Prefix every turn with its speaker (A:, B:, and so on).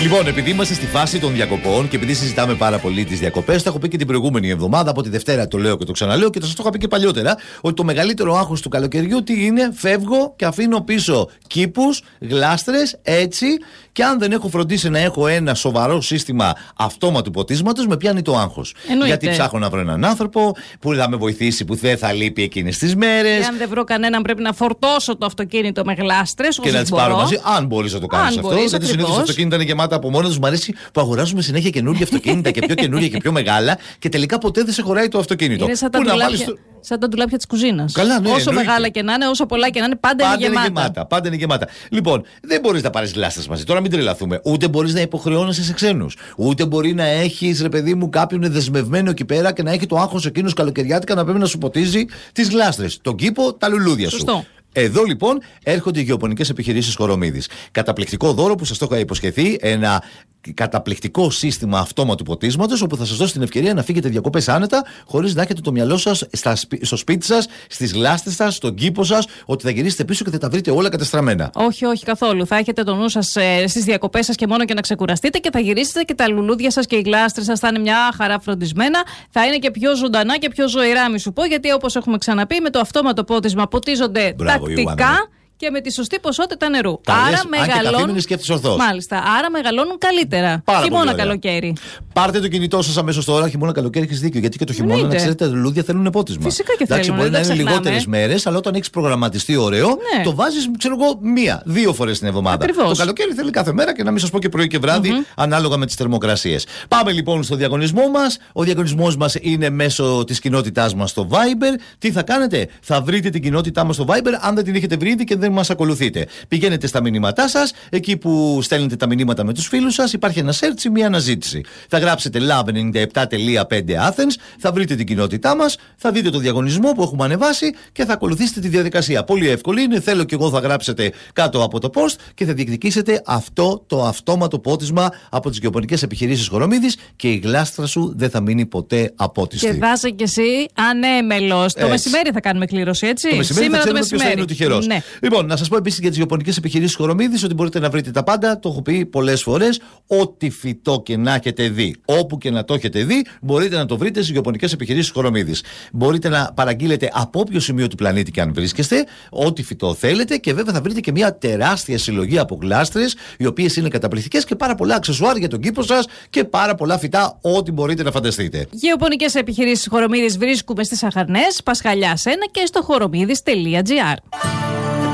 A: Λοιπόν, επειδή είμαστε στη φάση των διακοπών και επειδή συζητάμε πάρα πολύ τις διακοπές, το έχω πει και την προηγούμενη εβδομάδα, από τη Δευτέρα το λέω και το ξαναλέω και το σας το είχα πει και παλιότερα, ότι το μεγαλύτερο άγχος του καλοκαιριού τι είναι? Φεύγω και αφήνω πίσω κήπους, γλάστρες, έτσι, και αν δεν έχω φροντίσει να έχω ένα σοβαρό σύστημα αυτόματου ποτίσματος, με πιάνει το άγχος. Γιατί ψάχνω να βρω έναν άνθρωπο που θα με βοηθήσει, που δεν θα λείπει εκείνες τις μέρες.
B: Και αν δεν βρω κανέναν, πρέπει να φορτώσω το αυτοκίνητο με γλάστρες.
A: Και να τις πάρω μαζί, αν μπορείς να το κάνεις αυτό. Γιατί συνήθως τα αυτοκίνητα είναι γεμάτα από μόνα τους. Μου αρέσει που αγοράζουμε συνέχεια καινούργια αυτοκίνητα και πιο καινούργια και πιο μεγάλα και τελικά ποτέ δεν σε χωράει το αυτοκίνητο.
B: Είναι σαν τα ντουλάπια της κουζίνας.
A: Καλά, ναι,
B: όσο μεγάλα και να είναι, όσο πολλά και να είναι, πάντα είναι γεμάτα.
A: Πάντα είναι γεμάτα. Λοιπόν, δεν μπορείς να πάρεις γλάστρες μαζί. Τώρα μην τρελαθούμε. Ούτε μπορείς να υποχρεώνεσαι σε ξένους. Ούτε μπορεί να έχεις, ρε παιδί μου, κάποιον δεσμευμένο εκεί πέρα και να έχει το άγχος εκείνος καλοκαιριάτικα να πρέπει να σου ποτίζει τις γλάστρες. Τον κήπο, τα λουλούδια σου.
B: Σωστό.
A: Εδώ λοιπόν έρχονται οι γεωπονικές επιχειρήσεις Κορομίδης. Καταπληκτικό δώρο που σας το είχα υποσχεθεί, ένα καταπληκτικό σύστημα αυτόματου ποτίσματος, όπου θα σας δώσει την ευκαιρία να φύγετε διακοπές άνετα, χωρίς να έχετε το μυαλό σας στο σπίτι σας, στις γλάστρες σας, στον κήπο σας, ότι θα γυρίσετε πίσω και θα τα βρείτε όλα κατεστραμμένα.
B: Όχι, όχι καθόλου. Θα έχετε το νου σας στις διακοπές σας και μόνο και να ξεκουραστείτε και θα γυρίσετε και τα λουλούδια σας και οι γλάστρες σας θα είναι μια χαρά φροντισμένα. Θα είναι και πιο ζωντανά και πιο ζωηρά, μη σου πω, γιατί όπως έχουμε ξαναπεί, με το αυτόματο πότισμα ποτίζονται τακτικά και με τη σωστή ποσότητα νερού. Άρα μεγαλώνουν. Μάλιστα. Άρα μεγαλώνουν καλύτερα. Χειμώνα, καλοκαίρι.
A: Πάρτε το κινητό σας αμέσως τώρα. Χειμώνα, καλοκαίρι έχεις δίκιο. Γιατί και το χειμώνα, να ξέρετε, τα λουλούδια θέλουν πότισμα.
B: Φυσικά και θέλουν.
A: Εντάξει, μπορεί να είναι λιγότερες μέρες, αλλά όταν έχεις προγραμματιστεί ωραίο, το βάζεις, ξέρω εγώ, 1-2 φορές την εβδομάδα.
B: Ακριβώς.
A: Το καλοκαίρι θέλει κάθε μέρα και να μην σας πω και πρωί και βράδυ, ανάλογα με τις θερμοκρασίες. Πάμε λοιπόν στο διαγωνισμό μας. Ο διαγωνισμός μας είναι μέσω της κοινότητάς μας στο Viber. Τι θα κάνετε? Θα βρείτε την κοινότητά μας στο Viber, αν δεν την έχετε βρει και δεν μας ακολουθείτε. Πηγαίνετε στα μηνύματά σας, εκεί που στέλνετε τα μηνύματα με τους φίλους σας, υπάρχει ένα search ή μια αναζήτηση. Θα γράψετε love97.5 Athens, θα βρείτε την κοινότητά μας, θα δείτε το διαγωνισμό που έχουμε ανεβάσει και θα ακολουθήσετε τη διαδικασία. Πολύ εύκολη είναι. Θέλω κι εγώ, θα γράψετε κάτω από το post και θα διεκδικήσετε αυτό το αυτόματο πότισμα από τις γεωπονικές επιχειρήσεις Κορομίδης και η γλάστρα σου δεν θα μείνει ποτέ απότιστη.
B: Και δάσε κι εσύ ανέμελος. Το μεσημέρι θα κάνουμε κλήρωση, έτσι.
A: Το μεσημέρι σήμερα θα ξέρουμε ποιος θα είναι ο τυχερός.
B: Ναι.
A: Λοιπόν, να σας πω επίσης για τις γεωπονικές επιχειρήσεις Κορομίδης ότι μπορείτε να βρείτε τα πάντα. Το έχω πει πολλές φορές. Ό,τι φυτό και να έχετε δει, όπου και να το έχετε δει, μπορείτε να το βρείτε στις γεωπονικές επιχειρήσεις Κορομίδης. Μπορείτε να παραγγείλετε από όποιο σημείο του πλανήτη και αν βρίσκεστε, ό,τι φυτό θέλετε, και βέβαια θα βρείτε και μια τεράστια συλλογή από γλάστρες, οι οποίες είναι καταπληκτικές, και πάρα πολλά αξεσουάρ για τον κήπο σας και πάρα πολλά φυτά, ό,τι μπορείτε να φανταστείτε.
B: Γεωπονικές επιχειρήσεις Κορομίδης βρίσκουμε στις Αχαρνές, Πασχαλιάς 1 και στο χορομίδης.gr.